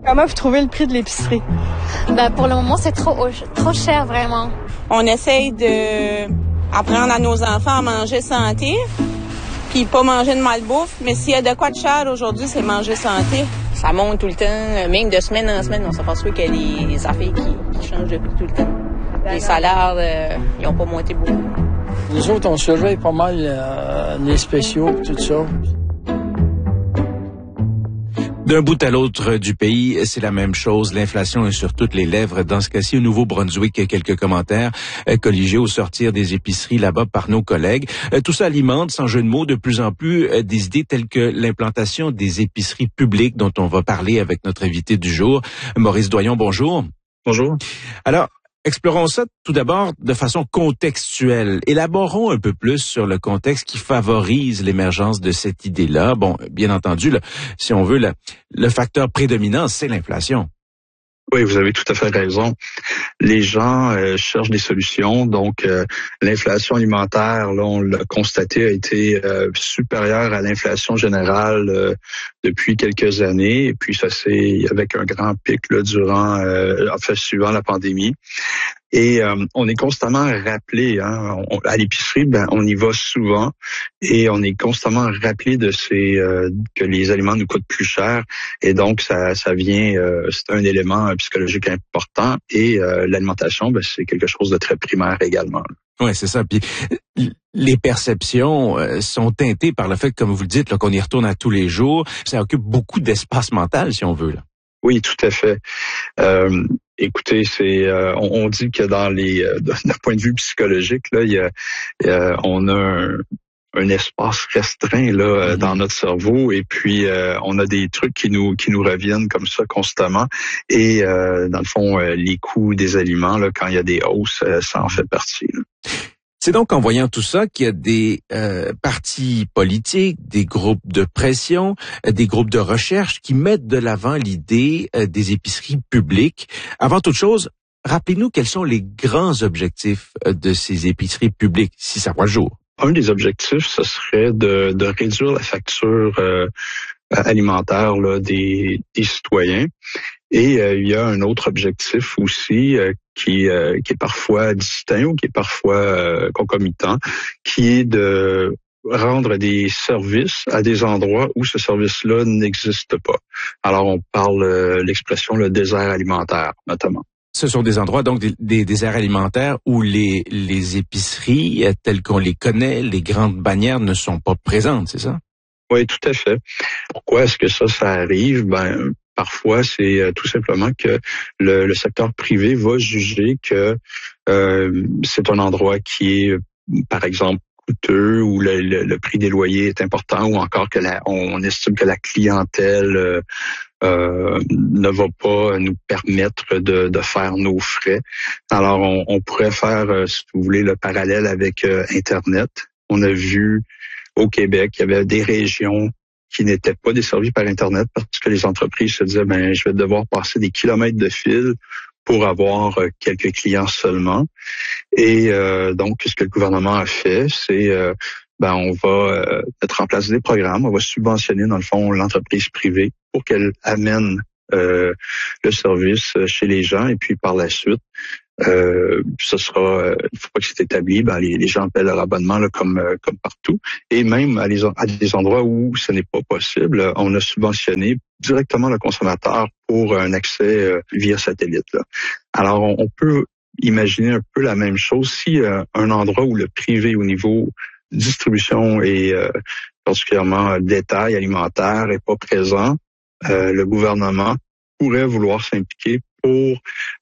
Comment vous trouvez le prix de l'épicerie? Pour le moment, c'est trop cher, vraiment. On essaye de apprendre à nos enfants à manger santé, puis pas manger de malbouffe. Mais s'il y a de quoi de cher aujourd'hui, c'est manger santé. Ça monte tout le temps, même de semaine en semaine. On s'aperçoit qu'il y a les affaires qui changent de prix tout le temps. Les salaires, ils n'ont pas monté beaucoup. Nous autres, on surveille pas mal les spéciaux, tout ça. D'un bout à l'autre du pays, c'est la même chose. L'inflation est sur toutes les lèvres. Dans ce cas-ci, au Nouveau-Brunswick, quelques commentaires colligés au sortir des épiceries là-bas par nos collègues. Tout ça alimente, sans jeu de mots, de plus en plus des idées telles que l'implantation des épiceries publiques dont on va parler avec notre invité du jour. Maurice Doyon, bonjour. Bonjour. Alors, explorons ça tout d'abord de façon contextuelle. Élaborons un peu plus sur le contexte qui favorise l'émergence de cette idée-là. Bon, bien entendu, si on veut, le facteur prédominant, c'est l'inflation. Oui, vous avez tout à fait raison. Les gens cherchent des solutions. Donc, l'inflation alimentaire, là, on l'a constaté, a été supérieure à l'inflation générale depuis quelques années. Et puis, ça c'est avec un grand pic là, suivant la pandémie. Et on est constamment rappelé, à l'épicerie, on y va souvent et on est constamment rappelé de que les aliments nous coûtent plus cher et donc ça vient, c'est un élément psychologique important et l'alimentation, c'est quelque chose de très primaire également. Oui, c'est ça. Puis les perceptions sont teintées par le fait, comme vous le dites, là, qu'on y retourne à tous les jours. Ça occupe beaucoup d'espace mental, si on veut. Là. Oui, tout à fait. Écoutez, on dit que d'un point de vue psychologique, là, on a un espace restreint là dans notre cerveau et puis on a des trucs qui nous reviennent comme ça constamment et dans le fond les coûts des aliments là quand il y a des hausses, ça en fait partie. Là. C'est donc en voyant tout ça qu'il y a des partis politiques, des groupes de pression, des groupes de recherche qui mettent de l'avant l'idée des épiceries publiques. Avant toute chose, rappelez-nous quels sont les grands objectifs de ces épiceries publiques, si ça voit le jour. Un des objectifs, ce serait de réduire la facture alimentaire là, des citoyens. Et il y a un autre objectif aussi qui est parfois distinct ou qui est parfois concomitant, qui est de rendre des services à des endroits où ce service-là n'existe pas. Alors, on parle l'expression le désert alimentaire, notamment. Ce sont des endroits, donc, des déserts alimentaires où les épiceries, telles qu'on les connaît, les grandes bannières ne sont pas présentes, c'est ça? Oui, tout à fait. Pourquoi est-ce que ça arrive? Parfois, c'est tout simplement que le secteur privé va juger que c'est un endroit qui est, par exemple, coûteux ou le prix des loyers est important ou encore que on estime que la clientèle ne va pas nous permettre de faire nos frais. Alors, on pourrait faire, si vous voulez, le parallèle avec Internet. On a vu au Québec, il y avait des régions qui n'étaient pas desservies par Internet parce que les entreprises se disaient, je vais devoir passer des kilomètres de fil pour avoir quelques clients seulement. Et donc, ce que le gouvernement a fait, c'est on va mettre en place des programmes, on va subventionner, dans le fond, l'entreprise privée pour qu'elle amène le service chez les gens et puis par la suite, ce sera, une fois que c'est établi, les gens paient leur abonnement là, comme partout. Et même à des endroits où ce n'est pas possible, on a subventionné directement le consommateur pour un accès via satellite. Là. Alors, on peut imaginer un peu la même chose si un endroit où le privé au niveau distribution et particulièrement détail alimentaire est pas présent, le gouvernement pourrait vouloir s'impliquer pour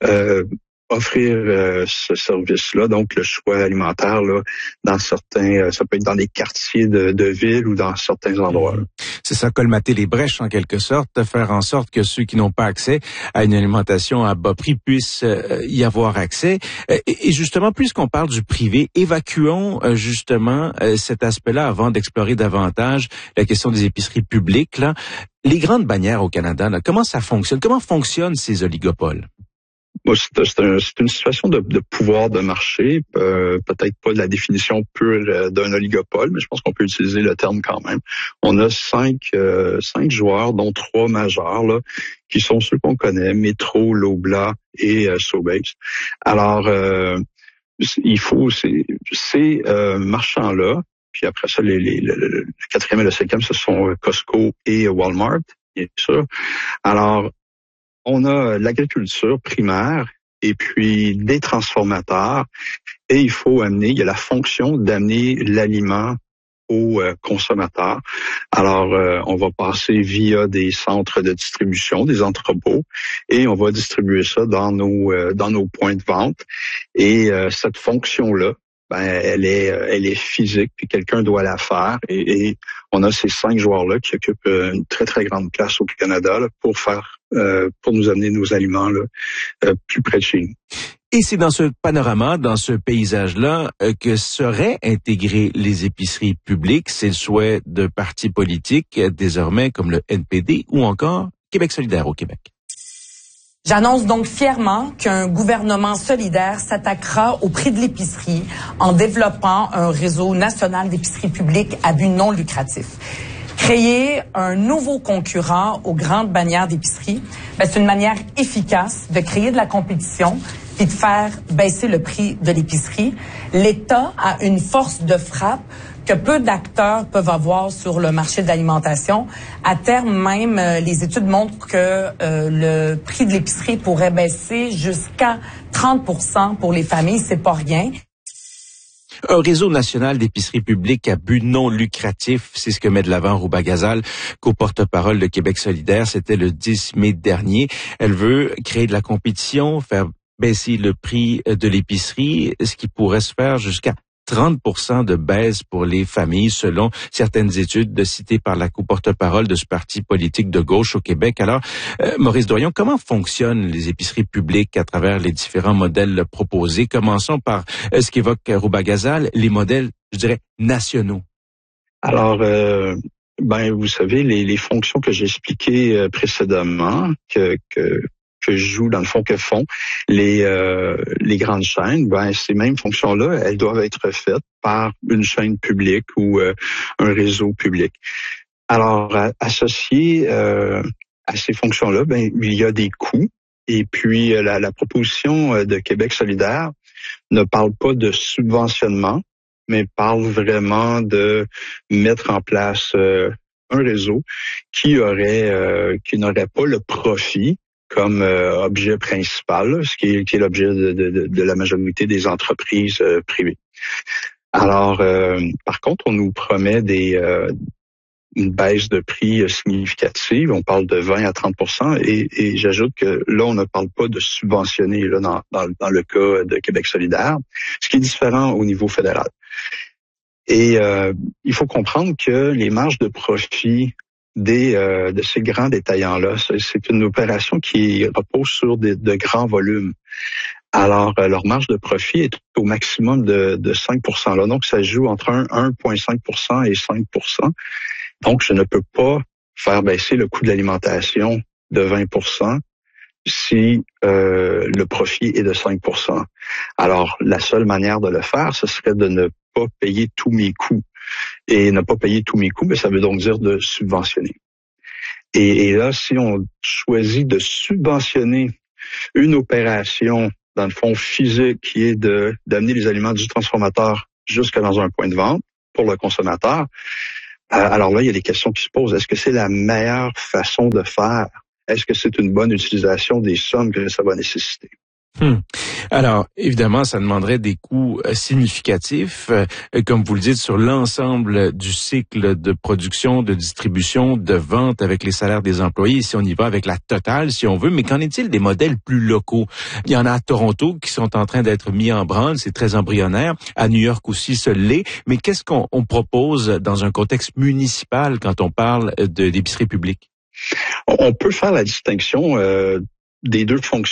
offrir ce service-là, donc le choix alimentaire là, dans certains, ça peut être dans des quartiers de ville ou dans certains endroits. C'est ça, colmater les brèches en quelque sorte, faire en sorte que ceux qui n'ont pas accès à une alimentation à bas prix puissent y avoir accès. Et justement, puisqu'on parle du privé, évacuons justement cet aspect-là avant d'explorer davantage la question des épiceries publiques. Là. Les grandes bannières au Canada, là, comment ça fonctionne? Comment fonctionnent ces oligopoles? Moi, c'est une situation de pouvoir de marché, peut-être pas de la définition pure d'un oligopole, mais je pense qu'on peut utiliser le terme quand même. On a cinq joueurs, dont 3 majeurs, là, qui sont ceux qu'on connaît, Metro, Loblaw et Sobeys. Alors, il faut ces marchands-là, puis après ça, le 4e et le 5e, ce sont Costco et Walmart, bien sûr. Alors, on a l'agriculture primaire et puis des transformateurs et il y a la fonction d'amener l'aliment aux consommateurs. Alors, on va passer via des centres de distribution, des entrepôts, et on va distribuer ça dans nos points de vente. Et cette fonction-là, elle est physique, puis quelqu'un doit la faire. Et on a ces 5 joueurs-là qui occupent une très, très grande place au Canada là, pour nous amener nos aliments là, plus près de chez nous. Et c'est dans ce panorama, dans ce paysage-là, que seraient intégrées les épiceries publiques. C'est le souhait de partis politiques, désormais comme le NPD ou encore Québec solidaire au Québec. J'annonce donc fièrement qu'un gouvernement solidaire s'attaquera au prix de l'épicerie en développant un réseau national d'épiceries publiques à but non lucratif. Créer un nouveau concurrent aux grandes bannières d'épicerie, c'est une manière efficace de créer de la compétition puis de faire baisser le prix de l'épicerie. L'État a une force de frappe que peu d'acteurs peuvent avoir sur le marché de l'alimentation. À terme même, les études montrent que le prix de l'épicerie pourrait baisser jusqu'à 30% pour les familles. C'est pas rien. Un réseau national d'épiceries publiques à but non lucratif, c'est ce que met de l'avant Rouba Ghazal, co-porte-parole de Québec solidaire. C'était le 10 mai dernier. Elle veut créer de la compétition, faire baisser le prix de l'épicerie, ce qui pourrait se faire jusqu'à 30% de baisse pour les familles, selon certaines études citées par la co-porte-parole de ce parti politique de gauche au Québec. Alors, Maurice Doyon, comment fonctionnent les épiceries publiques à travers les différents modèles proposés? Commençons par ce qu'évoque Rouba Ghazal, les modèles, je dirais, nationaux. Alors, vous savez, les fonctions que j'ai expliquées précédemment, que jouent, dans le fond, que font les grandes chaînes, ces mêmes fonctions-là, elles doivent être faites par une chaîne publique ou un réseau public. Alors, associé à ces fonctions-là, il y a des coûts. Et puis, la proposition de Québec solidaire ne parle pas de subventionnement, mais parle vraiment de mettre en place un réseau qui n'aurait pas le profit comme objet principal, ce qui est l'objet de la majorité des entreprises privées. Alors, par contre, on nous promet une baisse de prix significative. On parle de 20 à 30%, et j'ajoute que là, on ne parle pas de subventionner là dans le cas de Québec solidaire, ce qui est différent au niveau fédéral. Et il faut comprendre que les marges de profit de ces grands détaillants-là, c'est une opération qui repose sur de grands volumes. Alors, leur marge de profit est au maximum de 5%. Là. Donc, ça joue entre 1,5% et 5%. Donc, je ne peux pas faire baisser le coût de l'alimentation de 20% si le profit est de 5%. Alors, la seule manière de le faire, ce serait de ne pas payer tous mes coûts. Et ne pas payer tous mes coûts, ça veut donc dire de subventionner. Et là, si on choisit de subventionner une opération, dans le fond physique, qui est d'amener les aliments du transformateur jusqu'à dans un point de vente pour le consommateur, alors là, il y a des questions qui se posent. Est-ce que c'est la meilleure façon de faire? Est-ce que c'est une bonne utilisation des sommes que ça va nécessiter? Alors, évidemment, ça demanderait des coûts significatifs, comme vous le dites, sur l'ensemble du cycle de production, de distribution, de vente avec les salaires des employés. Si on y va avec la totale, si on veut. Mais qu'en est-il des modèles plus locaux? Il y en a à Toronto qui sont en train d'être mis en branle. C'est très embryonnaire. À New York aussi, ce l'est. Mais qu'est-ce qu'on propose dans un contexte municipal quand on parle d'épicerie publique? On peut faire la distinction des deux fonctions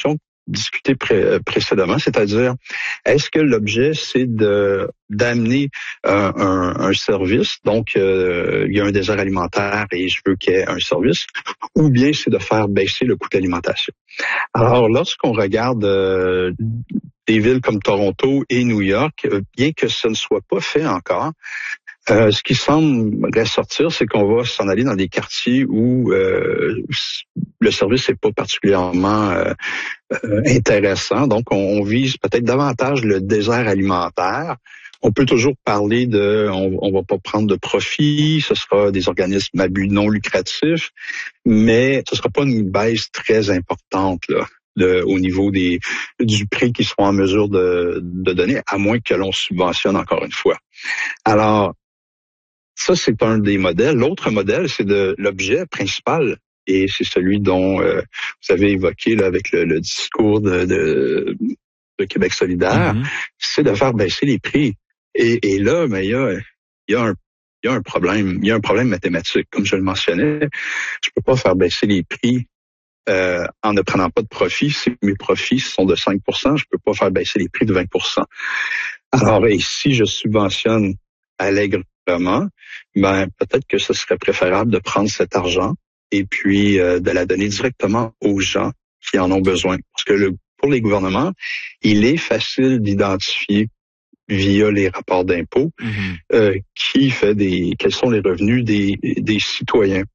discuté précédemment, c'est-à-dire, est-ce que l'objet, c'est d'amener un service, donc il y a un désert alimentaire et je veux qu'il y ait un service, ou bien c'est de faire baisser le coût de l'alimentation. Alors, lorsqu'on regarde des villes comme Toronto et New York, bien que ce ne soit pas fait encore, ce qui semble ressortir, c'est qu'on va s'en aller dans des quartiers où le service n'est pas particulièrement intéressant. Donc, on vise peut-être davantage le désert alimentaire. On peut toujours parler on va pas prendre de profit, ce sera des organismes à but non lucratif, mais ce sera pas une baisse très importante là, au niveau du prix qu'ils seront en mesure de donner, à moins que l'on subventionne encore une fois. Alors, ça, c'est un des modèles. L'autre modèle, c'est de l'objet principal, et c'est celui dont vous avez évoqué là, avec le discours de Québec solidaire, c'est de faire baisser les prix. Et là, mais il y a un problème. Il y a un problème mathématique, comme je le mentionnais. Je peux pas faire baisser les prix en ne prenant pas de profit. Si mes profits sont de 5%, je peux pas faire baisser les prix de 20%. Alors, et si je subventionne allègrement, ben peut-être que ce serait préférable de prendre cet argent et puis de la donner directement aux gens qui en ont besoin. Parce que pour les gouvernements, il est facile d'identifier via les rapports d'impôts quels sont les revenus des citoyens.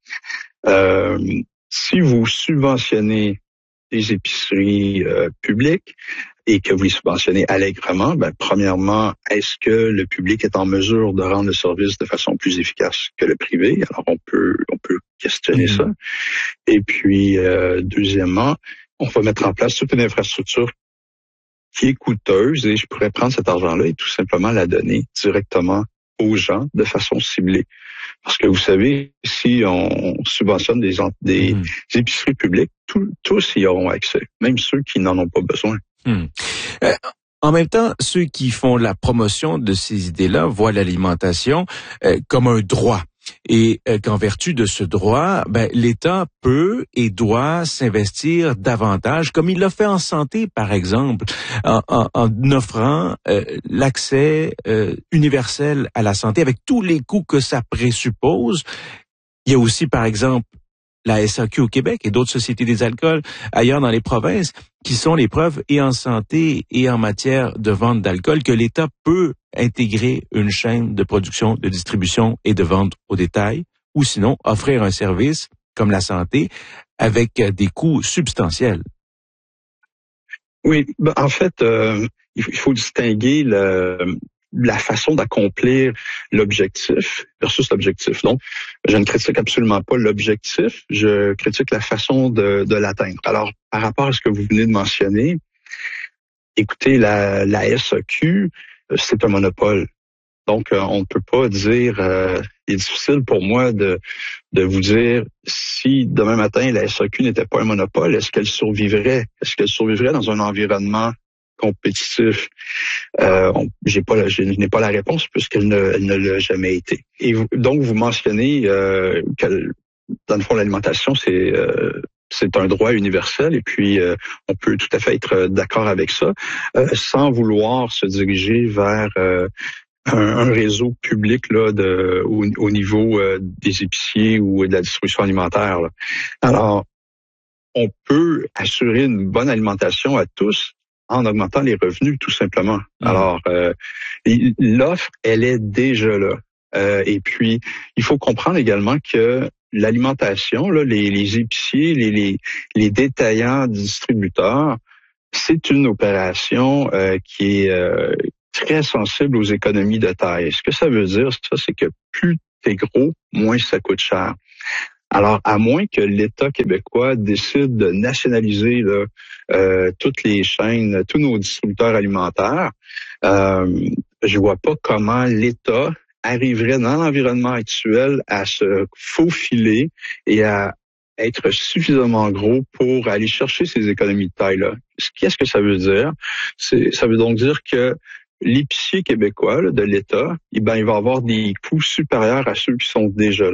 Si vous subventionnez des épiceries publiques et que vous les subventionnez allègrement, ben, premièrement, est-ce que le public est en mesure de rendre le service de façon plus efficace que le privé? Alors, on peut questionner ça. Et puis, deuxièmement, on va mettre en place toute une infrastructure qui est coûteuse et je pourrais prendre cet argent-là et tout simplement la donner directement aux gens de façon ciblée. Parce que vous savez, si on subventionne des épiceries publiques, tous y auront accès, même ceux qui n'en ont pas besoin. En même temps, ceux qui font la promotion de ces idées-là voient l'alimentation comme un droit. Et qu'en vertu de ce droit, l'État peut et doit s'investir davantage, comme il l'a fait en santé, par exemple, en offrant l'accès universel à la santé avec tous les coûts que ça présuppose. Il y a aussi, par exemple, la SAQ au Québec et d'autres sociétés des alcools ailleurs dans les provinces qui sont les preuves et en santé et en matière de vente d'alcool que l'État peut intégrer une chaîne de production, de distribution et de vente au détail ou sinon offrir un service comme la santé avec des coûts substantiels. Oui, en fait, il faut distinguer la façon d'accomplir l'objectif versus l'objectif. Donc, je ne critique absolument pas l'objectif, je critique la façon de l'atteindre. Alors, par rapport à ce que vous venez de mentionner, écoutez, la SAQ, c'est un monopole. Donc, on ne peut pas dire, il est difficile pour moi de vous dire si demain matin la SAQ n'était pas un monopole, est-ce qu'elle survivrait? Est-ce qu'elle survivrait dans un environnement compétitif? Je n'ai pas la réponse puisqu'elle ne l'a jamais été. Et donc, vous mentionnez que, dans le fond, l'alimentation, c'est un droit universel et puis on peut tout à fait être d'accord avec ça sans vouloir se diriger vers un réseau public là au niveau des épiciers ou de la distribution alimentaire, là. Alors, on peut assurer une bonne alimentation à tous en augmentant les revenus, tout simplement. Alors, l'offre, elle est déjà là. Et puis, il faut comprendre également que l'alimentation, là, les épiciers, les détaillants distributeurs, c'est une opération qui est très sensible aux économies de taille. Ce que ça veut dire, ça, c'est que plus t'es gros, moins ça coûte cher. Alors, à moins que l'État québécois décide de nationaliser là, toutes les chaînes, tous nos distributeurs alimentaires, je vois pas comment l'État arriverait dans l'environnement actuel à se faufiler et à être suffisamment gros pour aller chercher ces économies de taille-là. Qu'est-ce que ça veut dire? Ça veut donc dire que l'épicier québécois là, de l'État, il va avoir des coûts supérieurs à ceux qui sont déjà là.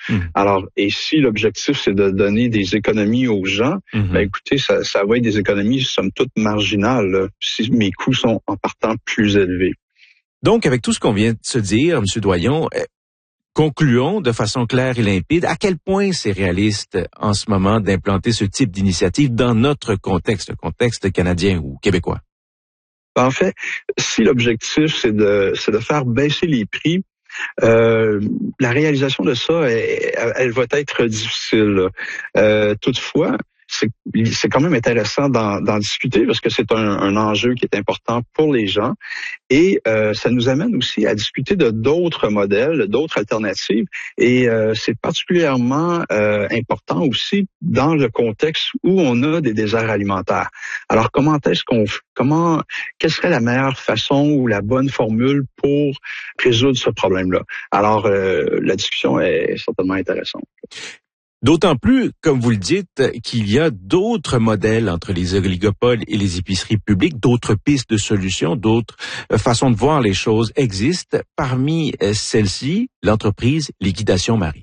Alors, et si l'objectif, c'est de donner des économies aux gens, ben écoutez, ça va être des économies, somme toute, marginales, là, si mes coûts sont en partant plus élevés. Donc, avec tout ce qu'on vient de se dire, M. Doyon, concluons de façon claire et limpide à quel point c'est réaliste en ce moment d'implanter ce type d'initiative dans notre contexte, le contexte canadien ou québécois. En fait, si l'objectif, c'est de faire baisser les prix, la réalisation de ça, elle va être difficile. Toutefois, c'est quand même intéressant d'en discuter parce que c'est un enjeu qui est important pour les gens et ça nous amène aussi à discuter de d'autres modèles, d'autres alternatives et c'est particulièrement important aussi dans le contexte où on a des déserts alimentaires. Alors quelle serait la meilleure façon ou la bonne formule pour résoudre ce problème-là? Alors la discussion est certainement intéressante. D'autant plus, comme vous le dites, qu'il y a d'autres modèles entre les oligopoles et les épiceries publiques, d'autres pistes de solutions, d'autres façons de voir les choses existent. Parmi celles-ci, l'entreprise Liquidation Marie.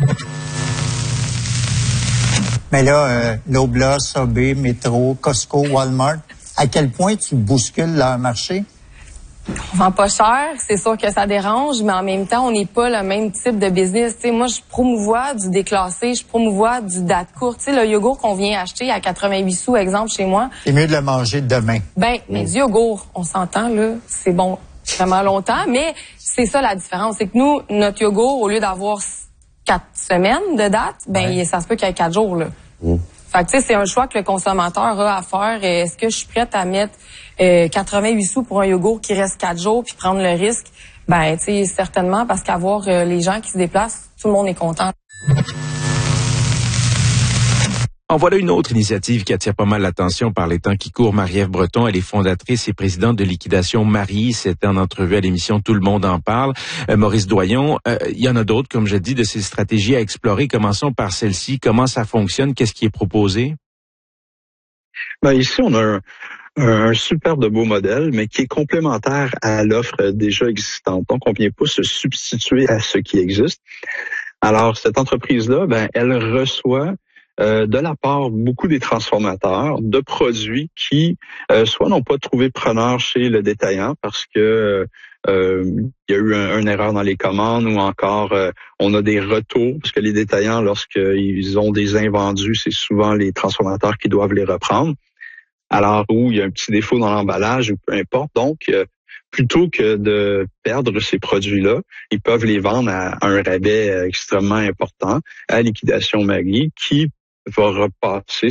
Mais là, Loblaw, Subway, Metro, Costco, Walmart, à quel point tu bouscules leur marché? On vend pas cher, c'est sûr que ça dérange, mais en même temps, on n'est pas le même type de business. T'sais, moi, je promouvois du déclassé, je promouvois du date courte. Tu sais, le yogourt qu'on vient acheter à 88 sous, exemple, chez moi. C'est mieux de le manger demain. Mais du yogourt, on s'entend, là, c'est bon vraiment longtemps, mais c'est ça la différence. C'est que nous, notre yogourt, au lieu d'avoir 4 semaines de date, ça se peut qu'il y ait 4 jours, là. Fait que, tu sais, c'est un choix que le consommateur a à faire. Est-ce que je suis prête à mettre 88 sous pour un yogourt qui reste 4 jours puis prendre le risque? Ben, tu sais, certainement, parce qu'avoir les gens qui se déplacent, tout le monde est content. En voilà une autre initiative qui attire pas mal l'attention par les temps qui courent. Marie-Ève Breton, elle est fondatrice et présidente de Liquidation Marie. C'était en entrevue à l'émission Tout le monde en parle. Maurice Doyon, il y en a d'autres, comme je dis, de ces stratégies à explorer. Commençons par celle-ci. Comment ça fonctionne? Qu'est-ce qui est proposé? Ben, ici, on a un super de beau modèle, mais qui est complémentaire à l'offre déjà existante. Donc, on ne vient pas se substituer à ce qui existe. Alors, cette entreprise-là, ben, elle reçoit de la part beaucoup des transformateurs de produits qui soit n'ont pas trouvé preneur chez le détaillant parce que il y a eu une erreur dans les commandes ou encore on a des retours parce que les détaillants, lorsqu'ils ont des invendus, c'est souvent les transformateurs qui doivent les reprendre. Alors, où il y a un petit défaut dans l'emballage ou peu importe. Donc, plutôt que de perdre ces produits-là, ils peuvent les vendre à un rabais extrêmement important à Liquidation Marie qui va repasser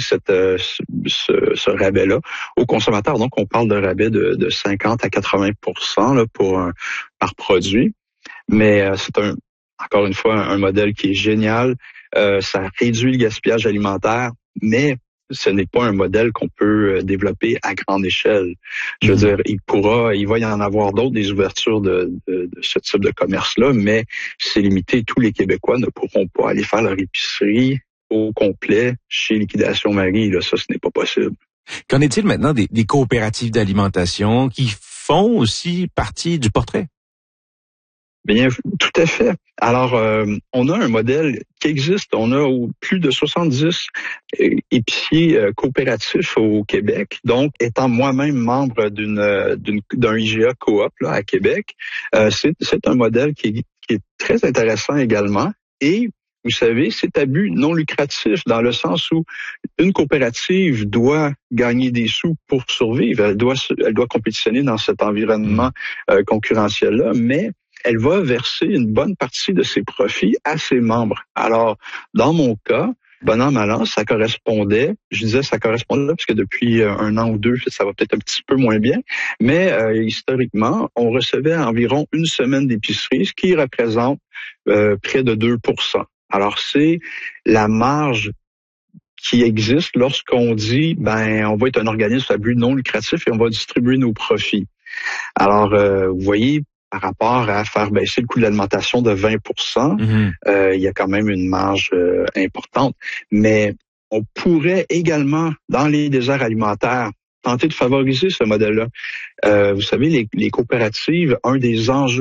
ce rabais-là aux consommateurs. Donc, on parle de rabais de 50 à 80% là, par produit. Mais c'est encore une fois un modèle qui est génial. Ça réduit le gaspillage alimentaire, mais ce n'est pas un modèle qu'on peut développer à grande échelle. Je veux dire, il va y en avoir d'autres, des ouvertures de ce type de commerce-là, mais c'est limité. Tous les Québécois ne pourront pas aller faire leur épicerie au complet chez Liquidation Marie. Là, ça, ce n'est pas possible. Qu'en est-il maintenant des coopératives d'alimentation qui font aussi partie du portrait? Bien, tout à fait. Alors, on a un modèle qui existe. On a plus de 70 épiciers coopératifs au Québec. Donc, étant moi-même membre d'un IGA coop là, à Québec, c'est un modèle qui est très intéressant également. Et vous savez, c'est à but non lucratif dans le sens où une coopérative doit gagner des sous pour survivre. Elle doit compétitionner dans cet environnement concurrentiel-là, mais elle va verser une bonne partie de ses profits à ses membres. Alors, dans mon cas, bon an, mal an, ça correspondait parce que depuis 1 an ou 2, ça va peut-être un petit peu moins bien, mais historiquement, on recevait environ 1 semaine d'épicerie, ce qui représente près de 2%. Alors, c'est la marge qui existe lorsqu'on dit, on va être un organisme à but non lucratif et on va distribuer nos profits. Alors, vous voyez, par rapport à faire baisser le coût de l'alimentation de 20%, il y a quand même une marge importante. Mais on pourrait également, dans les déserts alimentaires, tenter de favoriser ce modèle-là. Vous savez, les coopératives, un des enjeux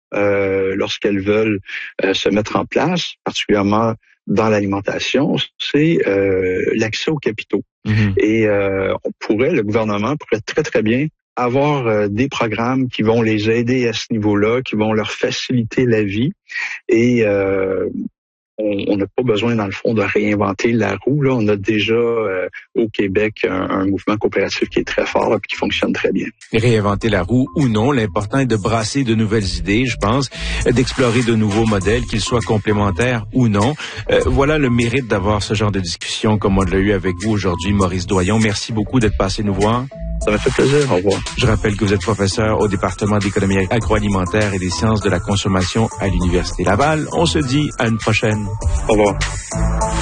lorsqu'elles veulent se mettre en place, particulièrement dans l'alimentation, c'est l'accès aux capitaux. Et le gouvernement pourrait très, très bien avoir des programmes qui vont les aider à ce niveau-là, qui vont leur faciliter la vie. Et on n'a pas besoin, dans le fond, de réinventer la roue. Là, on a déjà au Québec un mouvement coopératif qui est très fort et qui fonctionne très bien. Réinventer la roue ou non, l'important est de brasser de nouvelles idées, je pense, d'explorer de nouveaux modèles, qu'ils soient complémentaires ou non. Voilà le mérite d'avoir ce genre de discussion comme on l'a eu avec vous aujourd'hui, Maurice Doyon. Merci beaucoup d'être passé nous voir. Ça m'a fait plaisir. Au revoir. Je rappelle que vous êtes professeur au département d'économie agroalimentaire et des sciences de la consommation à l'Université Laval. On se dit à une prochaine. Au revoir.